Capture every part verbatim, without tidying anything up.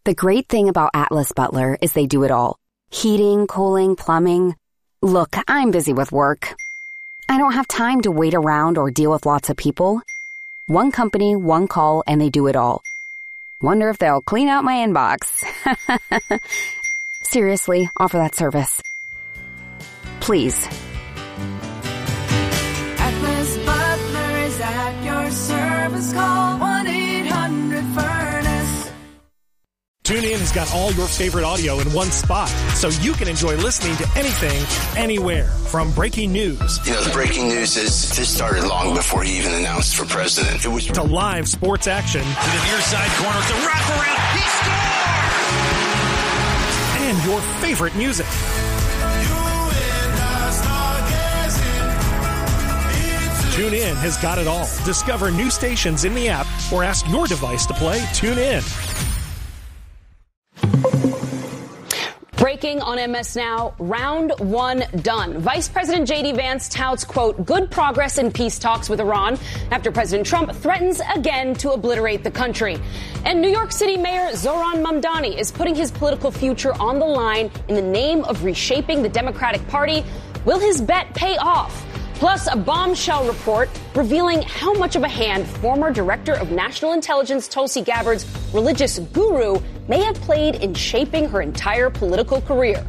The great thing about Atlas Butler is they do it all. Heating, cooling, plumbing. Look, I'm busy with work. I don't have time to wait around or deal with lots of people. One company, one call, and they do it all. Wonder if they'll clean out my inbox. Seriously, offer that service. Please. Atlas Butler is at your service. Call one eight hundred furnace. TuneIn has got all your favorite audio in one spot, so you can enjoy listening to anything, anywhere. From breaking news. You know, the breaking news is this started long before he even announced for president. It was to live sports action. To the near side corner, it's a wraparound. He scores! And your favorite music. TuneIn has got it all. Discover new stations in the app or ask your device to play TuneIn. Breaking on M S Now, round one done. Vice President J D Vance touts, quote, good progress in peace talks with Iran after President Trump threatens again to obliterate the country. And New York City Mayor Zohran Mamdani is putting his political future on the line in the name of reshaping the Democratic Party. Will his bet pay off? Plus, a bombshell report revealing how much of a hand former Director of National Intelligence Tulsi Gabbard's religious guru may have played in shaping her entire political career.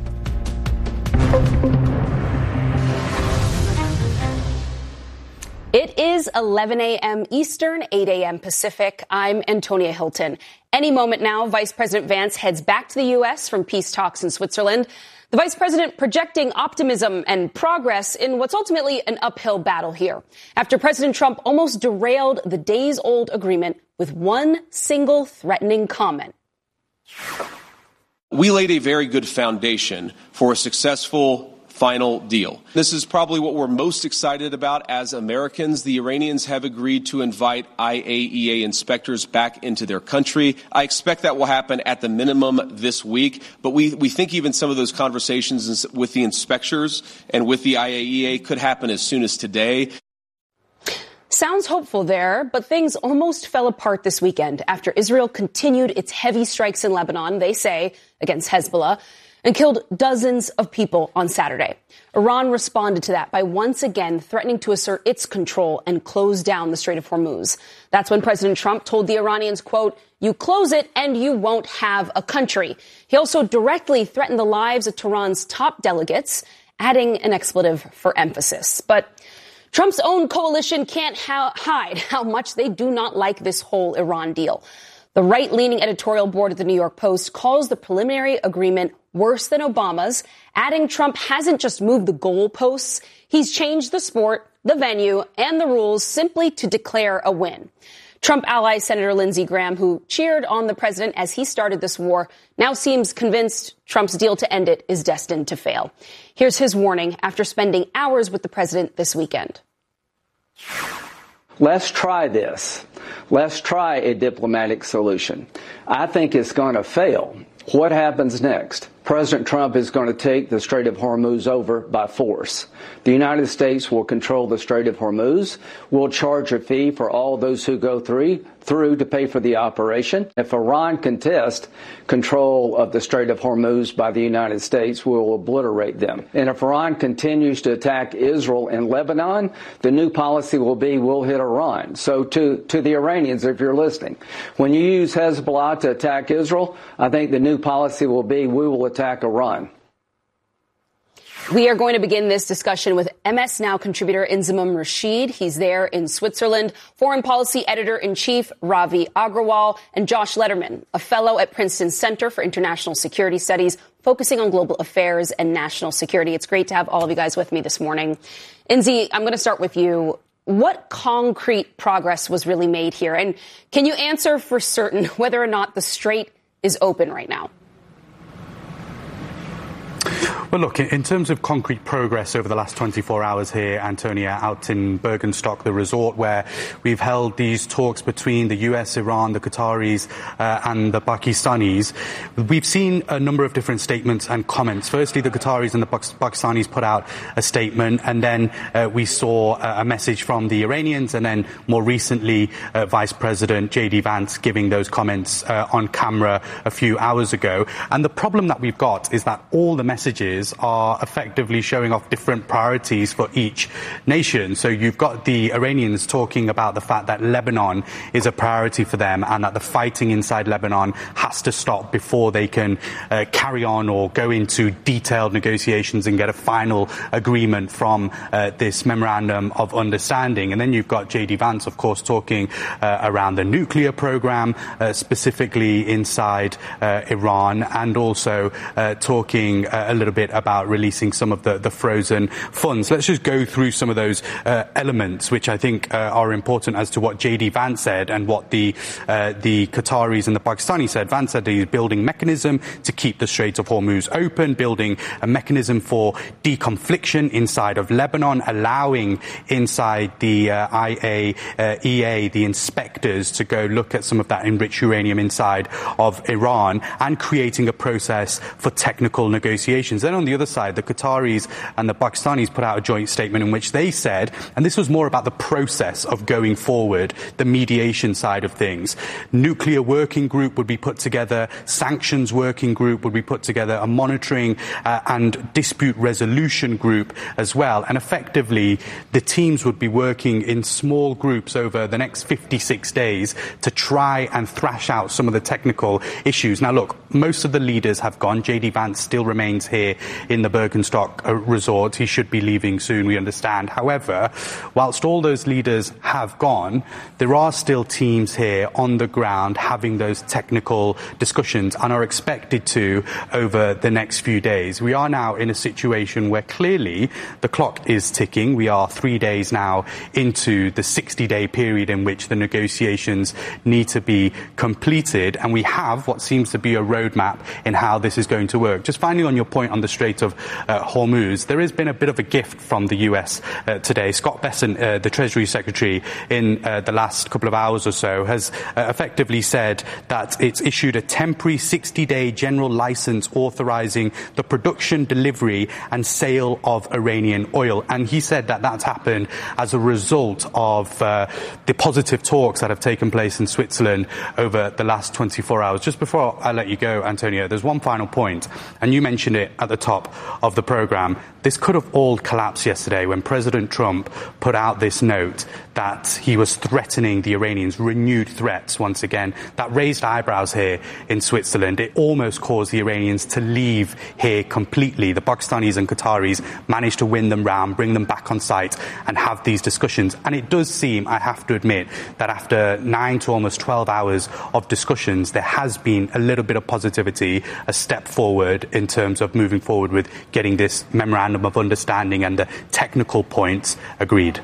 It is eleven a.m. Eastern, eight a.m. Pacific. I'm Antonia Hilton. Any moment now, Vice President Vance heads back to the U S from peace talks in Switzerland. The vice president projecting optimism and progress in what's ultimately an uphill battle here, after President Trump almost derailed the days-old agreement with one single threatening comment. We laid a very good foundation for a successful final deal. This is probably what we're most excited about as Americans. The Iranians have agreed to invite I A E A inspectors back into their country. I expect that will happen at the minimum this week, but we, we think even some of those conversations with the inspectors and with the I A E A could happen as soon as today. Sounds hopeful there, but things almost fell apart this weekend after Israel continued its heavy strikes in Lebanon, they say, against Hezbollah, and killed dozens of people on Saturday. Iran responded to that by once again threatening to assert its control and close down the Strait of Hormuz. That's when President Trump told the Iranians, quote, you close it and you won't have a country. He also directly threatened the lives of Tehran's top delegates, adding an expletive for emphasis. But Trump's own coalition can't ha- hide how much they do not like this whole Iran deal. The right-leaning editorial board of the New York Post calls the preliminary agreement worse than Obama's, adding Trump hasn't just moved the goalposts, he's changed the sport, the venue, and the rules simply to declare a win. Trump ally Senator Lindsey Graham, who cheered on the president as he started this war, now seems convinced Trump's deal to end it is destined to fail. Here's his warning after spending hours with the president this weekend. Let's try this. Let's try a diplomatic solution. I think it's going to fail. What happens next? President Trump is going to take the Strait of Hormuz over by force. The United States will control the Strait of Hormuz. We'll charge a fee for all those who go through, through to pay for the operation. If Iran contests control of the Strait of Hormuz by the United States, we'll obliterate them. And if Iran continues to attack Israel and Lebanon, the new policy will be we'll hit Iran. So to, to the Iranians, if you're listening, when you use Hezbollah to attack Israel, I think the new policy will be we will attack Iran. We are going to begin this discussion with M S Now contributor Inzamam Rashid. He's there in Switzerland. Foreign policy editor-in-chief Ravi Agrawal and Josh Lederman, a fellow at Princeton Center for International Security Studies, focusing on global affairs and national security. It's great to have all of you guys with me this morning. Inzi, I'm going to start with you. What concrete progress was really made here? And can you answer for certain whether or not the strait is open right now? Well, look, in terms of concrete progress over the last twenty-four hours here, Antonia, out in Bergenstock, the resort where we've held these talks between the U S, Iran, the Qataris uh, and the Pakistanis, we've seen a number of different statements and comments. Firstly, the Qataris and the Pakistanis put out a statement, and then uh, we saw uh, a message from the Iranians, and then more recently uh, Vice President J D Vance giving those comments uh, on camera a few hours ago. And the problem that we've got is that all the messages are effectively showing off different priorities for each nation. So you've got the Iranians talking about the fact that Lebanon is a priority for them and that the fighting inside Lebanon has to stop before they can uh, carry on or go into detailed negotiations and get a final agreement from uh, this memorandum of understanding. And then you've got J D Vance, of course, talking uh, around the nuclear program, uh, specifically inside uh, Iran, and also uh, talking uh, a little bit about releasing some of the, the frozen funds. Let's just go through some of those uh, elements, which I think uh, are important as to what J D Vance said and what the uh, the Qataris and the Pakistanis said. Vance said he's building mechanism to keep the Strait of Hormuz open, building a mechanism for deconfliction inside of Lebanon, allowing inside the uh, I A E A the inspectors to go look at some of that enriched uranium inside of Iran, and creating a process for technical negotiations. Then on the other side, the Qataris and the Pakistanis put out a joint statement in which they said, and this was more about the process of going forward, the mediation side of things. Nuclear working group would be put together, sanctions working group would be put together, a monitoring uh, and dispute resolution group as well. And effectively, the teams would be working in small groups over the next fifty-six days to try and thrash out some of the technical issues. Now, look, most of the leaders have gone. J D Vance still remains here in the Bergenstock uh, resort. He should be leaving soon, we understand. However, whilst all those leaders have gone, there are still teams here on the ground having those technical discussions and are expected to over the next few days. We are now in a situation where clearly the clock is ticking. We are three days now into the sixty-day period in which the negotiations need to be completed, and we have what seems to be a roadmap in how this is going to work. Just finally, on your point on the Strait of uh, Hormuz, there has been a bit of a gift from the U S uh, today. Scott Bessent, uh, the Treasury Secretary, in uh, the last couple of hours or so, has uh, effectively said that it's issued a temporary sixty-day general license authorizing the production, delivery and sale of Iranian oil. And he said that that's happened as a result of uh, the positive talks that have taken place in Switzerland over the last twenty-four hours. Just before I let you go, Antonio, there's one final point, and you mentioned it at the top of the program. This could have all collapsed yesterday when President Trump put out this note that he was threatening the Iranians, renewed threats once again. That raised eyebrows here in Switzerland. It almost caused the Iranians to leave here completely. The Pakistanis and Qataris managed to win them round, bring them back on site and have these discussions. And it does seem, I have to admit, that after nine to almost twelve hours of discussions, there has been a little bit of positivity, a step forward in terms of moving forward with getting this memorandum of understanding and the technical points agreed.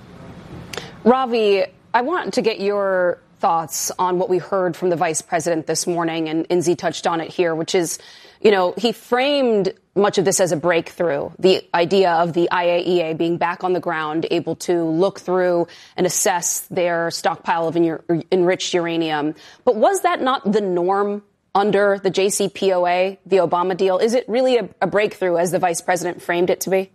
Ravi, I want to get your thoughts on what we heard from the vice president this morning, and Inzi touched on it here, which is, you know, he framed much of this as a breakthrough, the idea of the I A E A being back on the ground, able to look through and assess their stockpile of en- enriched uranium. But was that not the norm under the J C P O A, the Obama deal? Is it really a, a breakthrough, as the vice president framed it to be?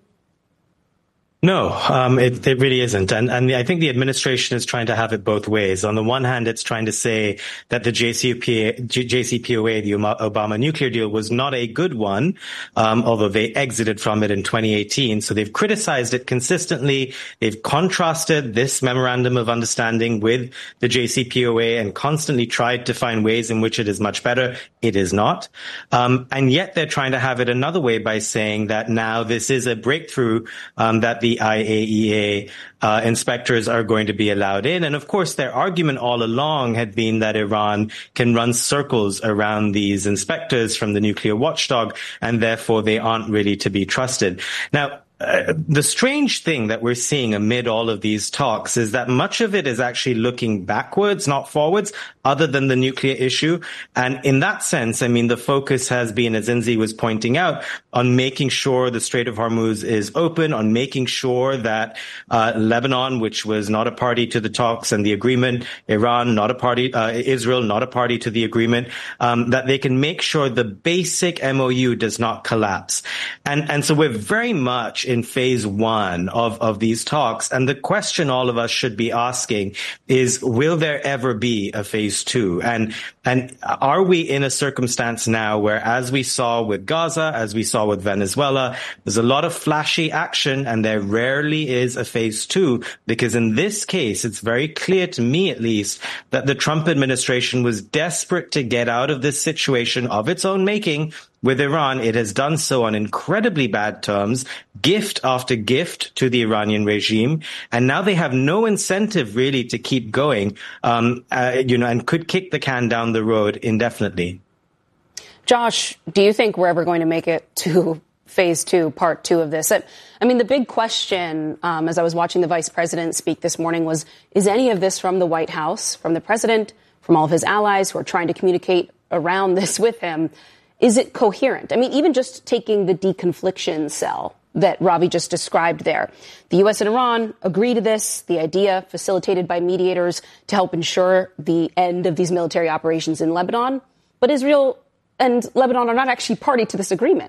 No, um, it, it really isn't. And, and I think the administration is trying to have it both ways. On the one hand, it's trying to say that the J C P O A, the Obama nuclear deal, was not a good one, um, although they exited from it in twenty eighteen. So they've criticized it consistently. They've contrasted this memorandum of understanding with the J C P O A and constantly tried to find ways in which it is much better. It is not. Um, and yet they're trying to have it another way by saying that now this is a breakthrough, um, that the I A E A uh, inspectors are going to be allowed in. And of course, their argument all along had been that Iran can run circles around these inspectors from the nuclear watchdog, and therefore they aren't really to be trusted. Now, Uh, the strange thing that we're seeing amid all of these talks is that much of it is actually looking backwards, not forwards, other than the nuclear issue. And in that sense, I mean, the focus has been, as Inzi was pointing out, on making sure the Strait of Hormuz is open, on making sure that uh, Lebanon, which was not a party to the talks and the agreement, Iran, not a party, uh, Israel, not a party to the agreement, um, that they can make sure the basic M O U does not collapse. And, and so we're very much in phase one of, of these talks. And the question all of us should be asking is, will there ever be a phase two? And, and are we in a circumstance now where, as we saw with Gaza, as we saw with Venezuela, there's a lot of flashy action and there rarely is a phase two? Because in this case, it's very clear to me, at least, that the Trump administration was desperate to get out of this situation of its own making with Iran. It has done so on incredibly bad terms, gift after gift to the Iranian regime. And now they have no incentive really to keep going, um, uh, you know, and could kick the can down the road indefinitely. Josh, do you think we're ever going to make it to phase two, part two of this? I mean, the big question, um, as I was watching the vice president speak this morning, was, is any of this from the White House, from the president, from all of his allies who are trying to communicate around this with him? Is it coherent? I mean, even just taking the deconfliction cell that Ravi just described there. The U S and Iran agree to this, the idea facilitated by mediators to help ensure the end of these military operations in Lebanon. But Israel and Lebanon are not actually party to this agreement,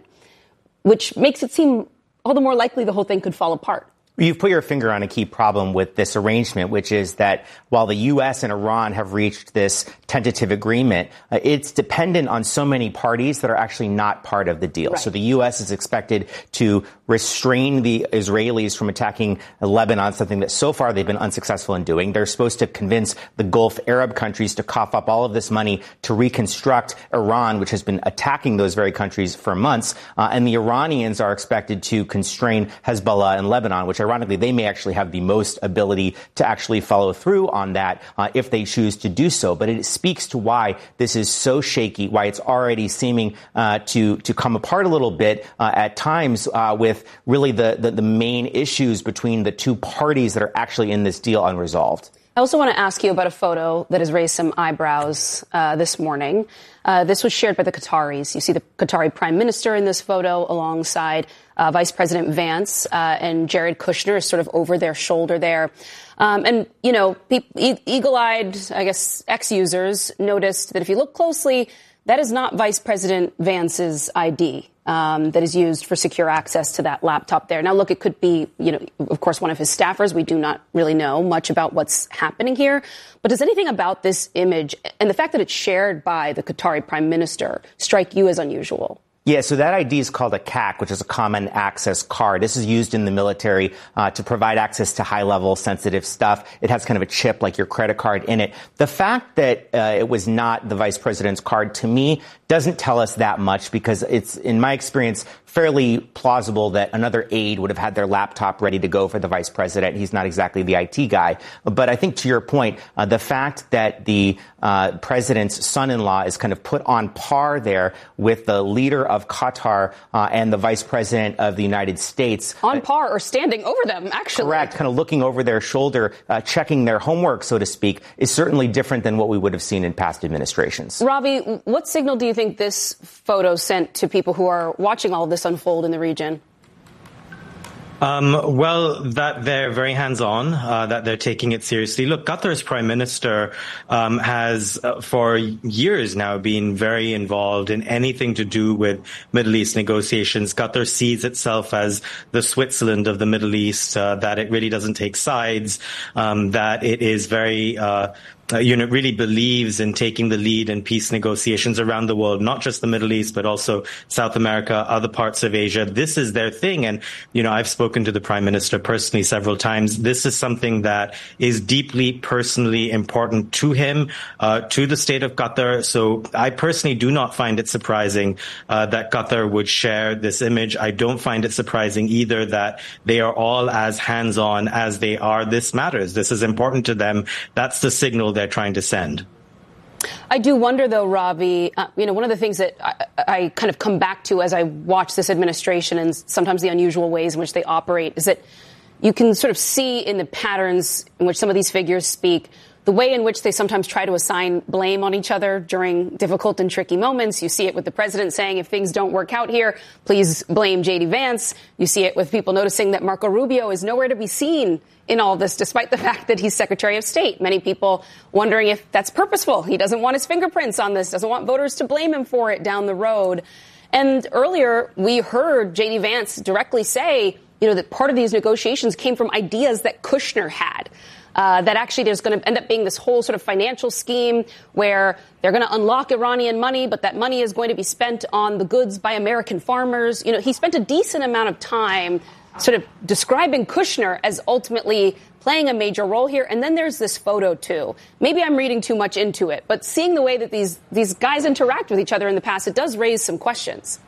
which makes it seem all the more likely the whole thing could fall apart. You've put your finger on a key problem with this arrangement, which is that while the U S and Iran have reached this tentative agreement, uh, it's dependent on so many parties that are actually not part of the deal. Right. So the U S is expected to restrain the Israelis from attacking Lebanon, something that so far they've been unsuccessful in doing. They're supposed to convince the Gulf Arab countries to cough up all of this money to reconstruct Iran, which has been attacking those very countries for months. Uh, and the Iranians are expected to constrain Hezbollah in Lebanon, which ironically, they may actually have the most ability to actually follow through on that uh, if they choose to do so. But it speaks to why this is so shaky, why it's already seeming uh, to to come apart a little bit uh, at times uh, with really the, the, the main issues between the two parties that are actually in this deal unresolved. I also want to ask you about a photo that has raised some eyebrows uh, this morning. Uh, this was shared by the Qataris. You see the Qatari prime minister in this photo alongside uh, Vice President Vance uh, and Jared Kushner is sort of over their shoulder there. Um, and, you know, pe- e- eagle-eyed, I guess, ex-users noticed that if you look closely, that is not Vice President Vance's I D. Um, that is used for secure access to that laptop there. Now, look, it could be, you know, of course, one of his staffers. We do not really know much about what's happening here. But does anything about this image and the fact that it's shared by the Qatari prime minister strike you as unusual? Yeah, so that I D is called a C A C, which is a common access card. This is used in the military uh, to provide access to high-level sensitive stuff. It has kind of a chip like your credit card in it. The fact that uh, it was not the vice president's card, to me, doesn't tell us that much because it's, in my experience, fairly plausible that another aide would have had their laptop ready to go for the vice president. He's not exactly the I T guy. But I think to your point, uh, the fact that the uh, president's son-in-law is kind of put on par there with the leader of Qatar uh, and the vice president of the United States. On par or standing over them, actually. Correct. Kind of looking over their shoulder, uh, checking their homework, so to speak, is certainly different than what we would have seen in past administrations. Ravi, what signal do you think this photo sent to people who are watching all of this unfold in the region? Um, well, that they're very hands-on, uh, that they're taking it seriously. Look, Qatar's prime minister um, has, uh, for years now, been very involved in anything to do with Middle East negotiations. Qatar sees itself as the Switzerland of the Middle East, uh, that it really doesn't take sides, um, that it is very uh, Uh, you know, really believes in taking the lead in peace negotiations around the world, not just the Middle East, but also South America, other parts of Asia. This is their thing. And, you know, I've spoken to the prime minister personally several times. This is something that is deeply personally important to him, uh, to the state of Qatar. So I personally do not find it surprising uh, that Qatar would share this image. I don't find it surprising either that they are all as hands-on as they are. This matters. This is important to them. That's the signal they're trying to send. I do wonder, though, Robbie, uh, you know, one of the things that I, I kind of come back to as I watch this administration and sometimes the unusual ways in which they operate is that you can sort of see in the patterns in which some of these figures speak the way in which they sometimes try to assign blame on each other during difficult and tricky moments. You see it with the president saying, if things don't work out here, please blame J D Vance. You see it with people noticing that Marco Rubio is nowhere to be seen in all this, despite the fact that he's Secretary of State. Many people wondering if that's purposeful. He doesn't want his fingerprints on this, doesn't want voters to blame him for it down the road. And earlier, we heard J D Vance directly say, you know, that part of these negotiations came from ideas that Kushner had. Uh, that actually there's going to end up being this whole sort of financial scheme where they're going to unlock Iranian money, but that money is going to be spent on the goods by American farmers. You know, he spent a decent amount of time sort of describing Kushner as ultimately playing a major role here. And then there's this photo, too. Maybe I'm reading too much into it, but seeing the way that these these guys interact with each other in the past, it does raise some questions.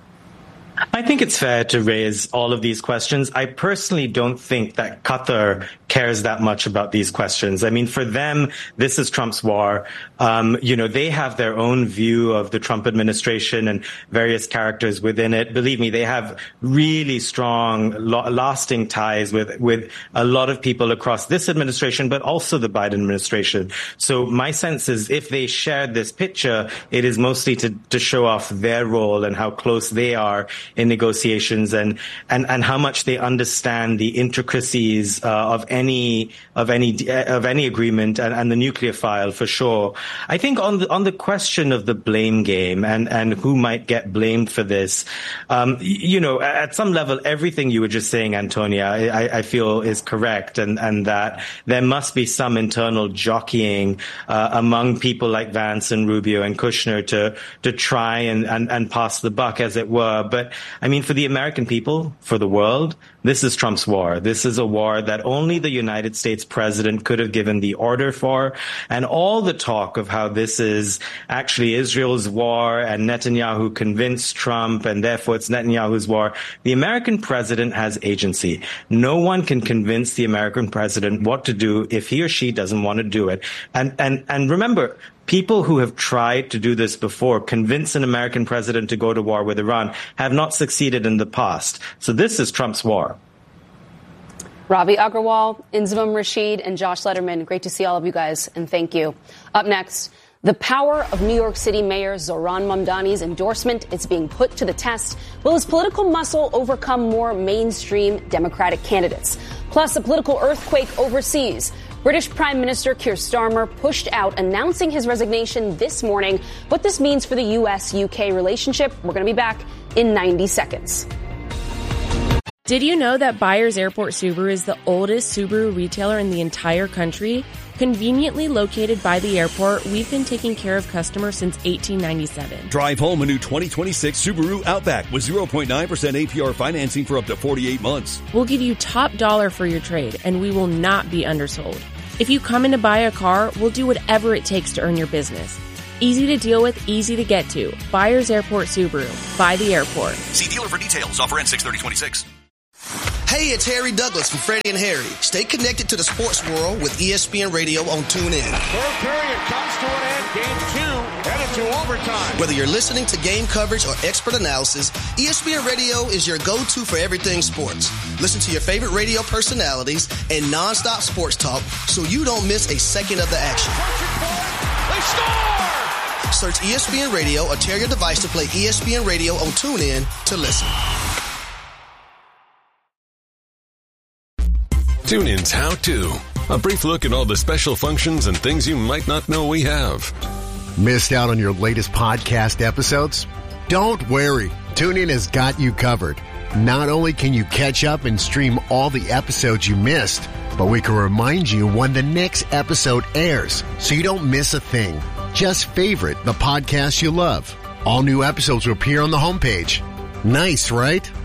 I think it's fair to raise all of these questions. I personally don't think that Qatar cares that much about these questions. I mean, for them, this is Trump's war. Um, you know, they have their own view of the Trump administration and various characters within it. Believe me, they have really strong, lo- lasting ties with, with a lot of people across this administration, but also the Biden administration. So my sense is if they shared this picture, it is mostly to, to show off their role and how close they are in negotiations and, and, and how much they understand the intricacies uh, of any of any of any agreement and, and the nuclear file for sure. I think on the on the question of the blame game and, and who might get blamed for this, um, you know, at some level, everything you were just saying, Antonia, I, I feel is correct, and, and that there must be some internal jockeying uh, among people like Vance and Rubio and Kushner to to try and, and, and pass the buck, as it were. But I mean, for the American people, for the world, this is Trump's war. This is a war that only the United States president could have given the order for. And all the talk of how this is actually Israel's war and Netanyahu convinced Trump and therefore it's Netanyahu's war. The American president has agency. No one can convince the American president what to do if he or she doesn't want to do it. And, and, and remember, people who have tried to do this before, convince an American president to go to war with Iran, have not succeeded in the past. So this is Trump's war. Ravi Agrawal, Inzamam Rashid, and Josh Letterman, great to see all of you guys, and thank you. Up next, the power of New York City Mayor Zohran Mamdani's endorsement is being put to the test. Will his political muscle overcome more mainstream Democratic candidates? Plus, a political earthquake overseas. British Prime Minister Keir Starmer pushed out, announcing his resignation this morning. What this means for the U S U K relationship, we're going to be back in ninety seconds. Did you know that Byers Airport Subaru is the oldest Subaru retailer in the entire country? Conveniently located by the airport, we've been taking care of customers since eighteen ninety-seven. Drive home a new twenty twenty-six Subaru Outback with zero point nine percent A P R financing for up to forty-eight months. We'll give you top dollar for your trade, and we will not be undersold. If you come in to buy a car, we'll do whatever it takes to earn your business. Easy to deal with, easy to get to. Byers Airport Subaru. By the airport. See dealer for details. Offer ends six thirty twenty-six. Hey, it's Harry Douglas from Freddie and Harry. Stay connected to the sports world with E S P N Radio on TuneIn. Third period comes to an end. Game two headed to overtime. Whether you're listening to game coverage or expert analysis, E S P N Radio is your go-to for everything sports. Listen to your favorite radio personalities and nonstop sports talk so you don't miss a second of the action. They score! Search E S P N Radio or tear your device to play E S P N Radio on TuneIn to listen. TuneIn's How To. A brief look at all the special functions and things you might not know we have. Missed out on your latest podcast episodes? Don't worry. TuneIn has got you covered. Not only can you catch up and stream all the episodes you missed, but we can remind you when the next episode airs so you don't miss a thing. Just favorite the podcast you love. All new episodes will appear on the homepage. Nice, right?